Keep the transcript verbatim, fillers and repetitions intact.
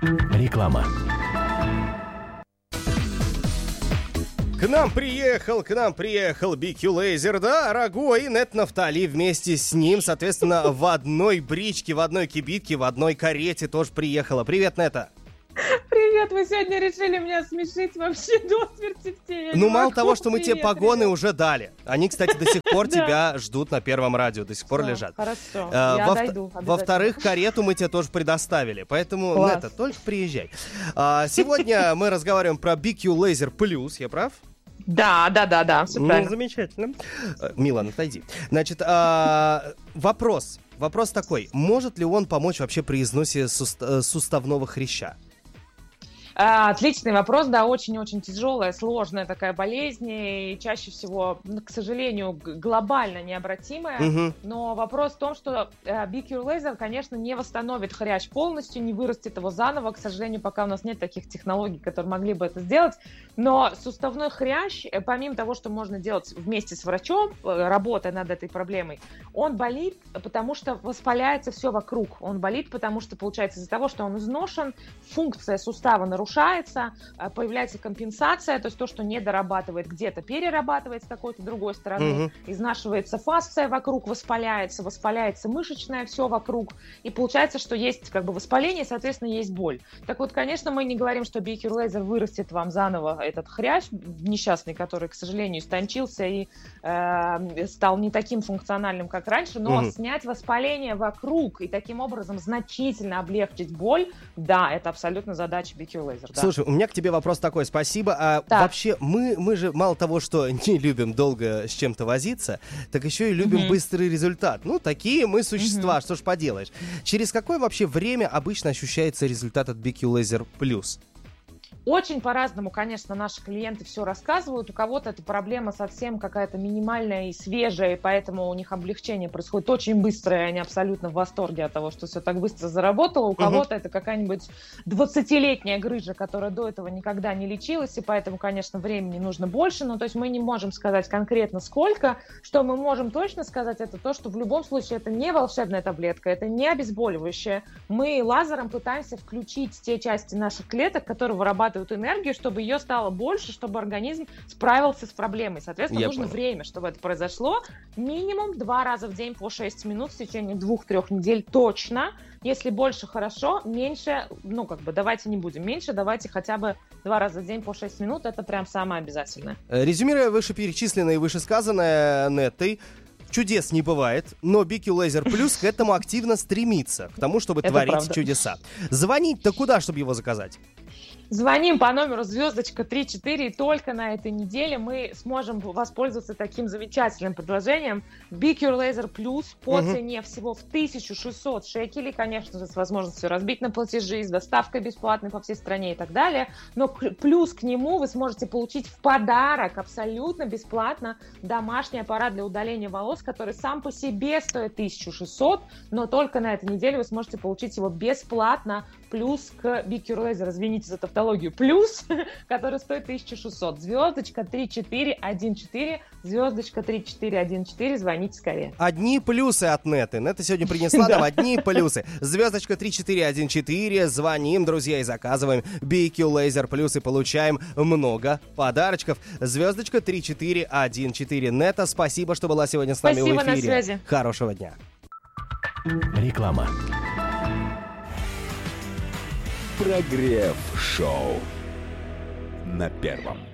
Реклама. К нам приехал, к нам приехал би кью Laser, да, Раго и Нет Нафтали вместе с ним, соответственно, в одной бричке, в одной кибитке, в одной карете тоже приехала. Привет, Нета. Привет, вы сегодня решили меня смешить вообще до смерти в теме. Ну, мало того, что мы тебе погоны уже дали. Они, кстати, до сих пор тебя ждут на Первом радио, до сих пор лежат. Хорошо, я дойду. Во-вторых, карету мы тебе тоже предоставили, поэтому, Нета, только приезжай. Сегодня мы разговариваем про би кью Laser Plus, я прав? Да, да, да, да, все ну, правильно. Замечательно. Милан, отойди. Значит, а, вопрос. Вопрос такой. Может ли он помочь вообще при износе суст- суставного хряща? Отличный вопрос, да, очень-очень тяжелая, сложная такая болезнь, и чаще всего, к сожалению, глобально необратимая, угу. Но вопрос в том, что би кью Laser, конечно, не восстановит хрящ полностью, не вырастет его заново, к сожалению, пока у нас нет таких технологий, которые могли бы это сделать, но суставной хрящ, помимо того, что можно делать вместе с врачом, работая над этой проблемой, он болит, потому что воспаляется все вокруг, он болит, потому что, получается, из-за того, что он изношен, функция сустава нарушается, нарушается, появляется компенсация, то есть то, что не дорабатывает, где-то перерабатывает с какой-то другой стороны, угу. Изнашивается фасция вокруг, воспаляется, воспаляется мышечное все вокруг, и получается, что есть как бы воспаление, соответственно, есть боль. Так вот, конечно, мы не говорим, что би кью Laser вырастет вам заново этот хрящ несчастный, который, к сожалению, истончился и э, стал не таким функциональным, как раньше, но угу. снять воспаление вокруг и таким образом значительно облегчить боль, да, это абсолютно задача би кью Laser. Да. Слушай, у меня к тебе вопрос такой, спасибо. А так. Вообще, мы, мы же мало того, что не любим долго с чем-то возиться, так еще и любим mm-hmm. быстрый результат. Ну, такие мы существа, mm-hmm. что ж поделаешь. Через какое вообще время обычно ощущается результат от би кью Laser Plus? Очень по-разному, конечно, наши клиенты все рассказывают. У кого-то эта проблема совсем какая-то минимальная и свежая, и поэтому у них облегчение происходит очень быстро, и они абсолютно в восторге от того, что все так быстро заработало. У uh-huh. кого-то это какая-нибудь двадцатилетняя грыжа, которая до этого никогда не лечилась, и поэтому, конечно, времени нужно больше. Но то есть мы не можем сказать конкретно сколько. Что мы можем точно сказать, это то, что в любом случае это не волшебная таблетка, это не обезболивающее. Мы лазером пытаемся включить те части наших клеток, которые вырабатывают энергию, чтобы ее стало больше, чтобы организм справился с проблемой. Соответственно, Я нужно понял. время, чтобы это произошло. Минимум два раза в день по шесть минут в течение двух-трех недель точно. Если больше, хорошо. Меньше, ну, как бы, давайте не будем меньше, давайте хотя бы два раза в день по шесть минут. Это прям самое обязательное. Резюмируя вышеперечисленное и вышесказанное Нетой, чудес не бывает, но би кью Laser Plus к этому активно стремится, к тому, чтобы это творить правда. чудеса. Звонить-то куда, чтобы его заказать? Звоним по номеру звездочка три четыре, и только на этой неделе мы сможем воспользоваться таким замечательным предложением. би кью Laser Plus по угу. цене всего в тысяча шестьсот шекелей, конечно же, с возможностью разбить на платежи, с доставкой бесплатной по всей стране и так далее. Но плюс к нему вы сможете получить в подарок абсолютно бесплатно домашний аппарат для удаления волос, который сам по себе стоит тысяча шестьсот, но только на этой неделе вы сможете получить его бесплатно, плюс к би кью Laser, извините за тавтологию, плюс, который стоит тысяча шестьсот. Звездочка три четыре один четыре, звездочка три четыре один четыре, звоните скорее. Одни плюсы от Неты. Нета сегодня принесла нам одни плюсы. Звездочка три четыре один четыре, звоним, друзья, и заказываем би кью Laser Plus и получаем много подарочков. Звездочка три четыре один четыре. Нета, спасибо, что была сегодня с нами спасибо, в эфире. На связи. Хорошего дня. Реклама. Прогрев шоу на Первом.